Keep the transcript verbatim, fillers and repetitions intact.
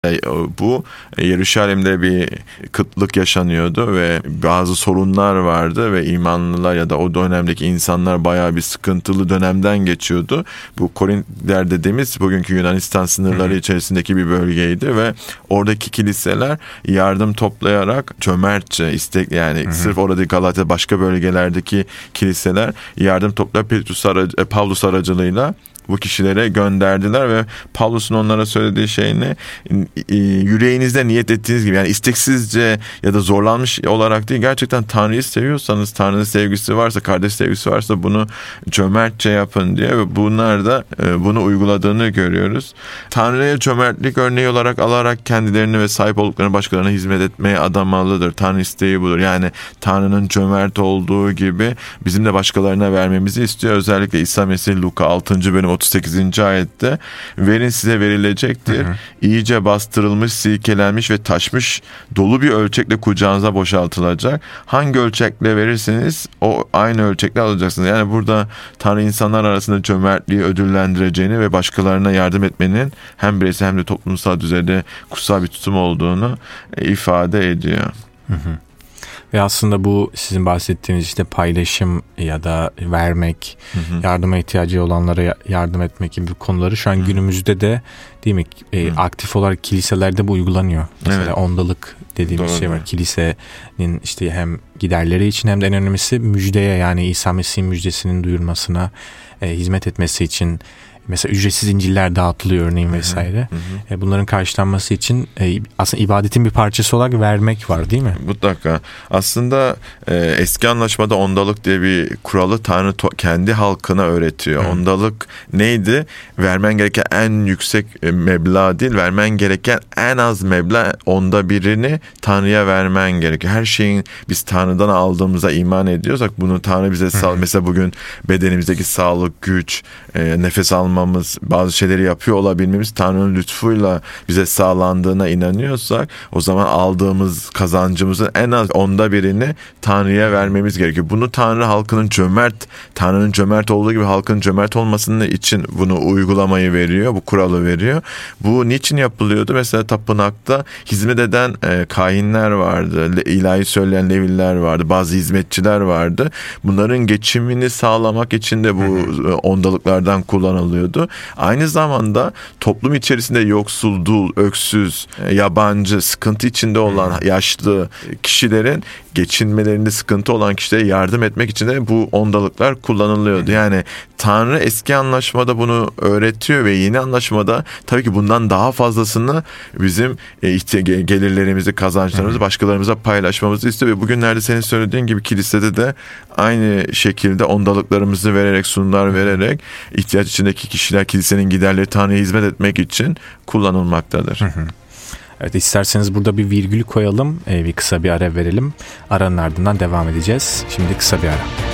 Bu Yeruşalim'de bir kıtlık yaşanıyordu ve bazı sorunlar vardı ve imanlılar ya da o dönemdeki insanlar bayağı bir sıkıntılı dönemden geçiyordu. Bu Korintler dediğimiz bugünkü Yunanistan sınırları içerisindeki bir bölgeydi ve oradaki kiliseler yardım toplayarak cömertçe istek yani hı hı. sırf orada Galatya başka bölgelerdeki kiliseler yardım toplayarak Petrus aracı, Pavlus aracılığıyla bu kişilere gönderdiler ve Pavlus'un onlara söylediği şey ne? Yüreğinizde niyet ettiğiniz gibi, yani isteksizce ya da zorlanmış olarak değil, gerçekten Tanrı'yı seviyorsanız, Tanrı'nın sevgisi varsa, kardeş sevgisi varsa bunu cömertçe yapın diye ve bunlar da bunu uyguladığını görüyoruz. Tanrı'ya cömertlik örneği olarak alarak kendilerini ve sahip olduklarını başkalarına hizmet etmeye adamalıdır. Tanrı isteği budur. Yani Tanrı'nın cömert olduğu gibi bizim de başkalarına vermemizi istiyor. Özellikle İsa Mesih Luka altıncı bölüm otuz sekizinci ayette verin size verilecektir. Hı hı. İyice bastırılmış, silkelenmiş ve taşmış dolu bir ölçekle kucağınıza boşaltılacak. Hangi ölçekle verirseniz o aynı ölçekle alacaksınız. Yani burada Tanrı insanlar arasında cömertliği ödüllendireceğini ve başkalarına yardım etmenin hem bireysel hem de toplumsal düzeyde kutsal bir tutum olduğunu ifade ediyor. Hı hı. Ve aslında bu sizin bahsettiğiniz işte paylaşım ya da vermek, hı hı. yardıma ihtiyacı olanlara yardım etmek gibi konuları şu an hı. günümüzde de değil mi e, aktif olarak kiliselerde bu uygulanıyor. Mesela evet. ondalık dediğimiz Doğru. şey var. Kilisenin işte hem giderleri için hem de en önemlisi müjdeye, yani İsa Mesih'in müjdesinin duyurmasına e, hizmet etmesi için. Mesela ücretsiz İncil'ler dağıtılıyor örneğin vesaire. Hı hı. Bunların karşılanması için aslında ibadetin bir parçası olarak vermek var, değil mi? Mutlaka. Aslında eski anlaşmada ondalık diye bir kuralı Tanrı kendi halkına öğretiyor. Hı. Ondalık neydi? Vermen gereken en yüksek meblağ değil, vermen gereken en az meblağ onda birini Tanrı'ya vermen gerekiyor. Her şeyin biz Tanrı'dan aldığımıza iman ediyorsak bunu Tanrı bize sağ. Mesela bugün bedenimizdeki sağlık, güç, nefes alma, bazı şeyleri yapıyor olabilmemiz Tanrı'nın lütfuyla bize sağlandığına inanıyorsak, o zaman aldığımız kazancımızın en az onda birini Tanrı'ya vermemiz gerekiyor. Bunu Tanrı halkının cömert, Tanrı'nın cömert olduğu gibi halkın cömert olmasının için bunu uygulamayı veriyor, bu kuralı veriyor. Bu niçin yapılıyordu? Mesela tapınakta hizmet eden e, kahinler vardı, ilahi söyleyen Leviller vardı, bazı hizmetçiler vardı. Bunların geçimini sağlamak için de bu e, ondalıklardan kullanılıyor. Aynı zamanda toplum içerisinde yoksul, dul, öksüz, yabancı, sıkıntı içinde olan yaşlı kişilerin geçinmelerinde sıkıntı olan kişilere yardım etmek için de bu ondalıklar kullanılıyordu. Yani Tanrı eski anlaşmada bunu öğretiyor ve yeni anlaşmada tabii ki bundan daha fazlasını bizim gelirlerimizi, kazançlarımızı başkalarımıza paylaşmamızı istiyor ve bugünlerde senin söylediğin gibi kilisede de aynı şekilde ondalıklarımızı vererek, sunumlar vererek ihtiyaç içindeki kişiler, kilisenin giderleri Tanrı'ya hizmet etmek için kullanılmaktadır. Hı hı. Evet, isterseniz burada bir virgül koyalım, bir kısa bir ara verelim. Aranın ardından devam edeceğiz. Şimdi kısa bir ara.